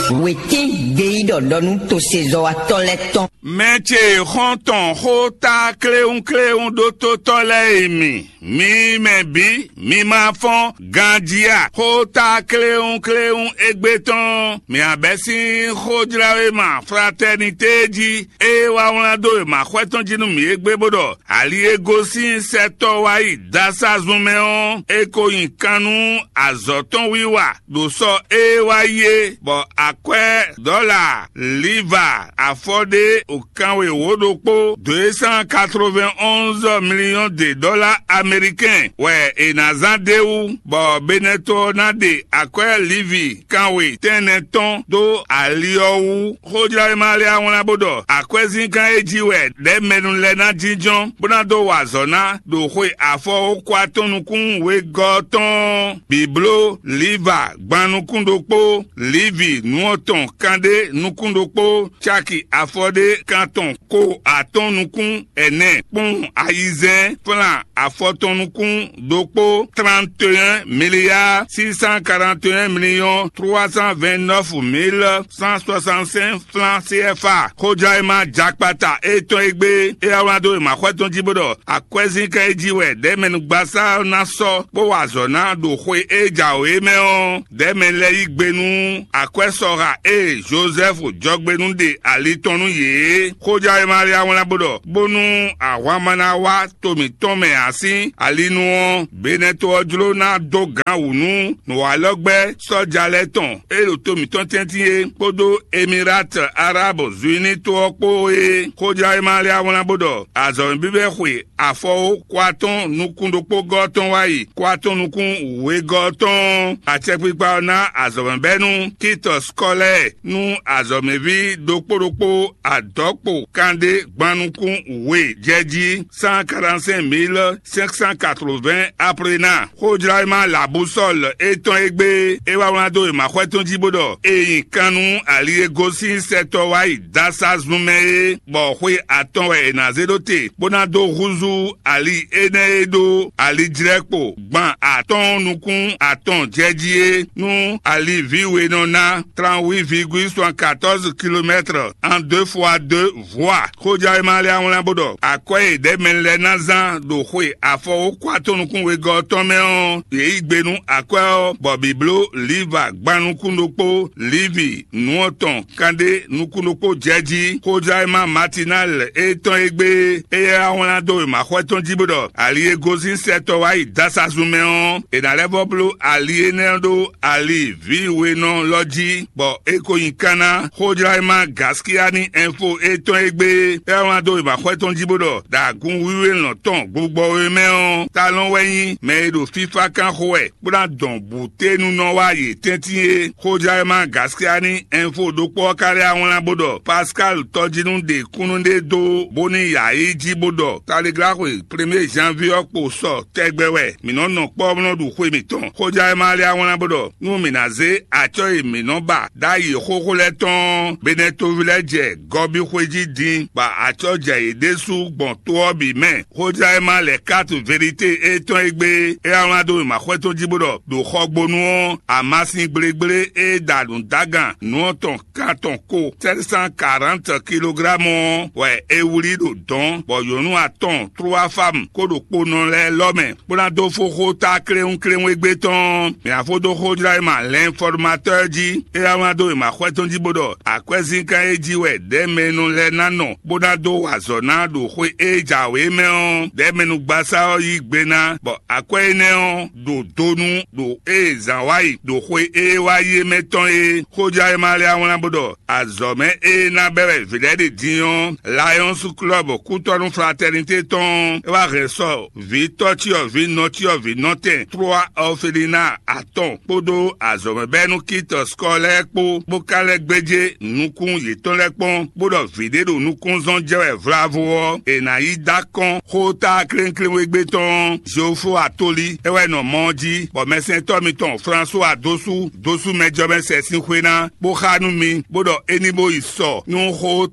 Waiting gay donu to sezo atoleton. Meche honton hota kleun do to tole mi mebi mi mafon gandia hota kleun egbeton mi abesi hodrawe ma fraternité di e wa won do ma kweton jinu mi egbebodo ali egosin seto wa idasa zumeon ekoyin kanu azoton wiwa do so e wa ye bo akwe dollar liver affordé au kanwe wodopo 291 millions de dollars américains. Ouais, et nazandeu, bo beneto nade akwe livi kanwe teneton do aliowu hodra mali awon bodo akwe zinkan ejiwe de menun le na jijon bona do wazona do hwe afo kwatonukun we goton biblo liver gbanukundokpo livi nuoton kande nukundokpo chaki affordé canton ko atonukun ene pon aizen plan afotonukun dokpo 31 milliards 641 millions 329 mille 165 francs CFA kojaima jakpata eto egbe e awado ma kweton jibodo akwezin ka ejiwe demen gbasa na so bo wazona do hwe eja o emeon demen le igbenu akwesora Joseph jogbenu de alitonu ye koja maria wona bodo bonu awamana wa tomi tome asin alinu beneto ojulo na dogan unu no alogbe soja leton ero tomi ton tentie podo Emirat Arab Unis to opo koja maria wona bodo azo bibe hwe afo kwaton nukundokpo goton wai kwaton nukun we goton achepipa na azo benu kito skole nu azomevi dokporokpo adokpo kande gbanukun uwe jeji 145 aprena hodraima la boussole eton egbe ewa wando ma kweton jibodo eyin kanu ali egosi seto wai dasa zume bo hwe aton we na zedote bonado ruzu ali enedo ali direkpo gban aton nukun aton jeji nu ali viwe nona 38,74 km en 2x2 voies. Koja Emalia Wlambodo. Akwe de menle nazan do hwe afo kwatonukun we gotomeon. Ye igbenu akwe Bobby Blow liva gbanukundokpo livi nuoton kande nukundokpo jeji. Koja Ema matinal eton egbe eye awonado ma kweton jibodo. Ali egozin seto wa idasa zumeon. E na level blow ali enendo ali viwe non loji. Bo eko yinkana hodraima gaskiani info eton egbe ewando iba kweton jibodo da gun wiwe lonton gbogbo emeon talon weyin medo FIFA kan howe bura don butenu no waye tentie hodraima gaskiani info dokpo kare awon labodo Pascal tojinu de kununde do boni ya ejibodo telegraph 1er janvier opo so tegbewe minono pobno du hwe miton hodraima le awon labodo nu minaze acho eminoba da ye leton beneto village gobi kweji din ba achoja edesu gbon to obi men hoja ema le 4 vérité eton egbe e awado ma kweton jibodo do khogbonu amasin gbelegbele e dadun dagan nuoton kanton ko 740 kg we ewuri do don boyonu aton 3 femmes ko do pono le lome bona do foko ta kreun egbe ton mi afodo hoja ema l'informateur di e awado ma kweton jibodo akwezin kan ejiwe de menu le nano bonado wazona do hwe eja we meon de menu gbasa yi gbena bo akwene do donu do ezawai do hwe e waye meton e koja emale awon bodo azome e na bere village dion Lions Club Coutonu fraternité ton wa reso vitotio vinotio vinoten 3 orphelinat aton podo azome benu kit scolaire po bokale gbeje nukun yeton lepon bodo video nukun zonjewe vravo e na idakon hota klenklen wegbeton jofo atoli ewe no monji bo mesen tomiton François dosu mejoben sesin kwena bo khanu mi bodo enibo iso nu